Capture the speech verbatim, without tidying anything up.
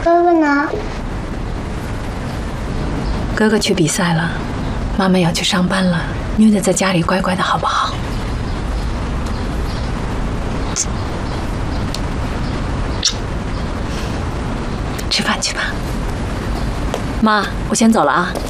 哥哥呢？ 哥哥去比赛了，妈妈要去上班了，妞妞在家里乖乖的好不好？吃饭去吧。妈，我先走了啊。